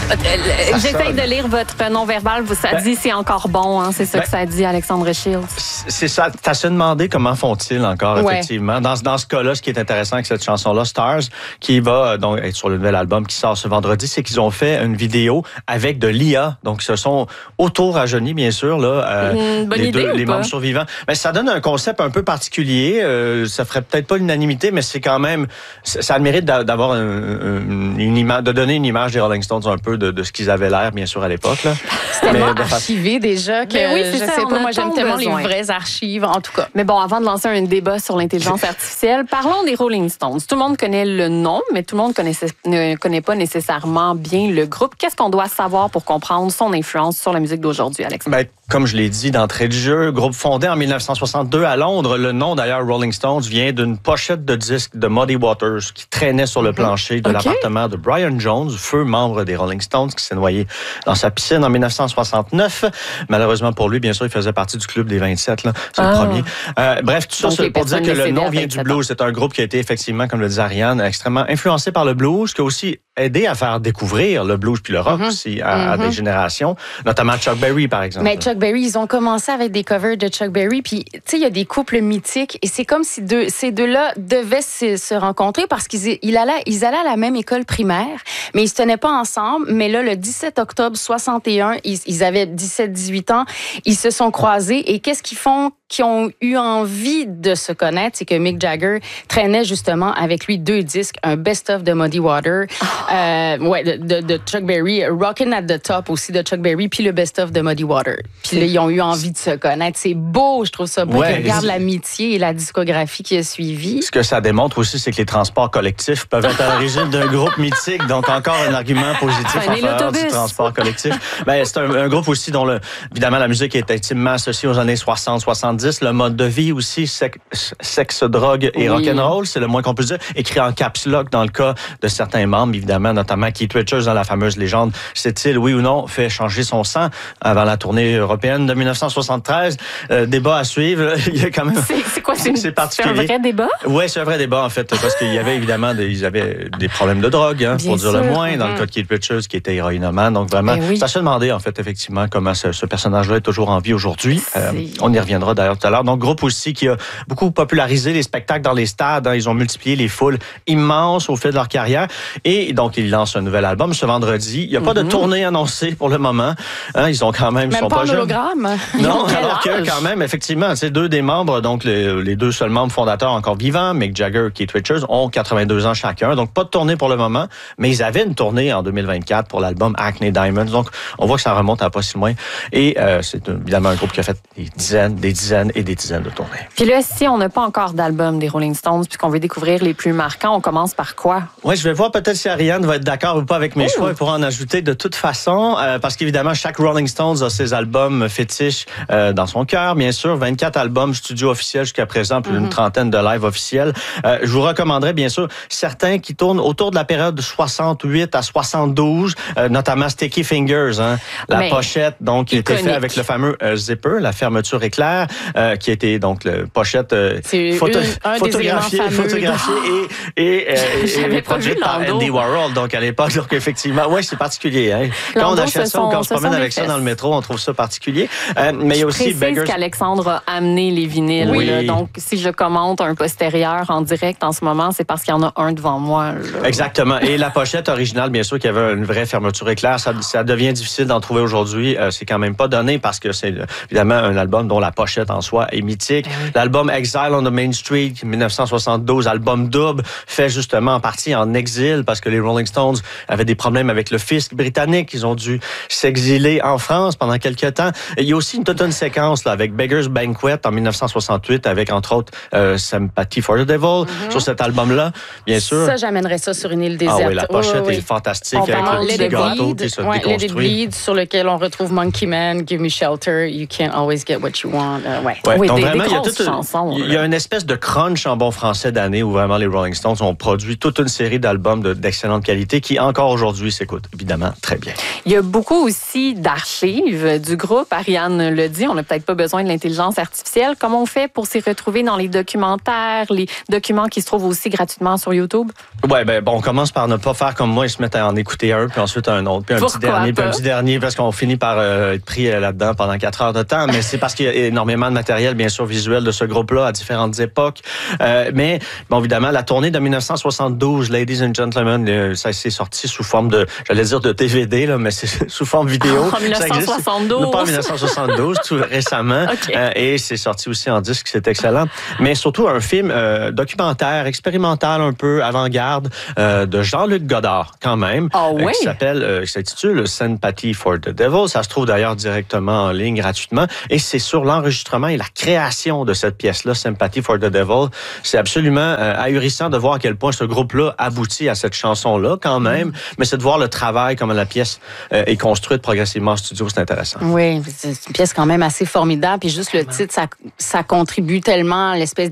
J'essaye de lire votre non-verbal. Ça dit c'est encore bon, hein? C'est ça que ça dit, Alexandre Shields. C'est ça. T'as se demandé comment font-ils encore, effectivement. Dans ce cas-là, ce qui est intéressant avec cette chanson-là, Stars, qui va donc être sur le nouvel album qui sort ce vendredi, c'est qu'ils ont fait une vidéo avec de l'IA. Donc, ce sont auto-rajeunis, bien sûr, là, les membres survivants. Mais ça donne un concept un peu particulier. Ça ferait peut-être pas l'unanimité, mais c'est quand même... Ça a le mérite d'avoir une image, de donner une image des Rolling Stones un peu de ce qu'ils avaient l'air, bien sûr, à l'époque. Là. C'est tellement archivé déjà que oui, je sais pas, moi j'aime tellement les vraies archives, en tout cas. Mais bon, avant de lancer un débat sur l'intelligence artificielle, parlons des Rolling Stones. Tout le monde connaît le nom, mais tout le monde ne connaît pas nécessairement bien le groupe. Qu'est-ce qu'on doit savoir pour comprendre son influence sur la musique d'aujourd'hui, Alexandre? Comme je l'ai dit d'entrée de jeu, groupe fondé en 1962 à Londres. Le nom, d'ailleurs, Rolling Stones, vient d'une pochette de disque de Muddy Waters qui traînait sur le plancher de l'appartement de Brian Jones, feu membre des Rolling Stones, qui s'est noyé dans sa piscine en 1969. Malheureusement pour lui, bien sûr, il faisait partie du club des 27. Là. C'est le premier. Bref, tout ça, c'est pour dire que le nom vient du blues. C'est un groupe qui a été effectivement, comme le dit Ariane, extrêmement influencé par le blues, qui a aussi aidé à faire découvrir le blues puis le rock aussi à des générations, notamment Chuck Berry, par exemple. Mais Chuck Berry, ils ont commencé avec des covers de Chuck Berry, puis tu sais, il y a des couples mythiques, et c'est comme si ces deux-là devaient se rencontrer parce ils allaient à la même école primaire, mais ils se tenaient pas ensemble. Mais là, le 17 octobre 61, ils avaient 17-18 ans, ils se sont croisés, et qu'est-ce qu'ils font? Qui ont eu envie de se connaître, c'est que Mick Jagger traînait justement avec lui 2 disques, un best-of de Muddy Waters, de Chuck Berry, Rockin' at the Top aussi de Chuck Berry, puis le best-of de Muddy Waters. Puis là, ils ont eu envie de se connaître. C'est beau, je trouve ça beau. Ils regardent l'amitié et la discographie qui a suivi. Ce que ça démontre aussi, c'est que les transports collectifs peuvent être à l'origine d'un groupe mythique, donc encore un argument positif en faveur du transport collectif. C'est un groupe aussi dont, évidemment, la musique est intimement associée aux années 60-70. Le mode de vie aussi, sexe, drogue et rock'n'roll, c'est le moins qu'on puisse dire. Écrit en caps lock dans le cas de certains membres, évidemment, notamment Keith Richards dans la fameuse légende. S'est-il, oui ou non, fait changer son sang avant la tournée européenne de 1973? Débat à suivre. Il y a quand même... C'est quoi? C'est particulier. C'est un vrai débat? Oui, c'est un vrai débat, en fait, parce qu'il y avait évidemment des problèmes de drogue, pour dire le moins, dans le cas de Keith Richards, qui était héroïnomane. Donc, vraiment, ça se demandait, en fait, effectivement, comment ce personnage-là est toujours en vie aujourd'hui. On y reviendra d'ailleurs tout à l'heure. Donc, groupe aussi qui a beaucoup popularisé les spectacles dans les stades. Ils ont multiplié les foules immenses au fil de leur carrière. Et donc, ils lancent un nouvel album ce vendredi. Il n'y a pas de tournée annoncée pour le moment. Ils ont quand même... Même sont pas en hologramme. Non, alors que quand même, effectivement, c'est 2 des membres, donc les 2 seuls membres fondateurs encore vivants, Mick Jagger et Keith Richards, ont 82 ans chacun. Donc, pas de tournée pour le moment, mais ils avaient une tournée en 2024 pour l'album Acne Diamonds. Donc, on voit que ça remonte à pas si loin. Et c'est évidemment un groupe qui a fait des dizaines et des dizaines de tournées. Puis là, si on n'a pas encore d'album des Rolling Stones, puis qu'on veut découvrir les plus marquants, on commence par quoi? Oui, je vais voir peut-être si Ariane va être d'accord ou pas avec mes choix. Elle pourra en ajouter de toute façon, parce qu'évidemment, chaque Rolling Stones a ses albums fétiches dans son cœur, bien sûr. 24 albums studio officiels jusqu'à présent, plus d'une trentaine de live officiels. Je vous recommanderais, bien sûr, certains qui tournent autour de la période de 68 à 72, notamment Sticky Fingers, la pochette, donc, qui était faite avec le fameux zipper, la fermeture éclair, qui était donc le pochette photographiée et produite par Andy Warhol. Donc, à l'époque, donc, effectivement, c'est particulier. Quand on achète ça ou quand on se promène avec ça dans le métro, on trouve ça particulier. Mais il y a aussi Beggars. qu'Alexandre a amené les vinyles. Oui. Là, donc, si je commente un postérieur en direct en ce moment, c'est parce qu'il y en a un devant moi. Là. Exactement. Et la pochette originale, bien sûr, qui avait une vraie fermeture éclair, ça devient difficile d'en trouver aujourd'hui. C'est quand même pas donné parce que c'est évidemment un album dont la pochette en soi est mythique. L'album Exile on the Main Street, 1972, album double, fait justement en partie en exil parce que les Rolling Stones avaient des problèmes avec le fisc britannique. Ils ont dû s'exiler en France pendant quelques temps. Et il y a aussi toute une séquence là, avec Beggar's Banquet en 1968, avec entre autres Sympathy for the Devil sur cet album-là, bien sûr. Ça, j'amènerais ça sur une île déserte. Ah oui, la pochette est fantastique avec le petit gâteau qui se déconstruit. Let It Bleed, sur lequel on retrouve Monkey Man, Give Me Shelter, You Can't Always Get What You Want. Oui, donc des vraiment, chansons. Il y a une espèce de crunch en bon français d'année où vraiment les Rolling Stones ont produit toute une série d'albums d'excellente excellente qualité qui, encore aujourd'hui, s'écoute évidemment très bien. Il y a beaucoup aussi d'archives du groupe. Ariane le dit, on n'a peut-être pas besoin de l'intelligence artificielle. Comment on fait pour s'y retrouver dans les documentaires, les documents qui se trouvent aussi gratuitement sur YouTube? Ouais, on commence par ne pas faire comme moi et se mettre à en écouter un, puis ensuite un autre, puis un petit dernier, parce qu'on finit par être pris là-dedans pendant 4 heures de temps. Mais c'est parce qu'il y a énormément de matériel, bien sûr, visuel de ce groupe-là à différentes époques. Mais, évidemment, la tournée de 1972, Ladies and Gentlemen, ça s'est sorti sous forme de, j'allais dire de DVD, là, mais c'est sous forme vidéo. En 1972. Pas en 1972, tout récemment. Okay. Et c'est sorti aussi en disque, c'est excellent. Mais surtout un film documentaire, expérimental un peu, avant-garde, de Jean-Luc Godard, quand même. Qui s'intitule Sympathy for the Devil. Ça se trouve d'ailleurs directement en ligne gratuitement. Et c'est sur l'enregistrement et la création de cette pièce-là, Sympathy for the Devil. C'est absolument ahurissant de voir à quel point ce groupe-là aboutit à cette chanson-là, quand même. Mais c'est de voir le travail, comment la pièce est construite progressivement en studio, c'est intéressant. Oui, c'est une pièce quand même assez formidable. Puis juste le titre, ça contribue tellement à l'espèce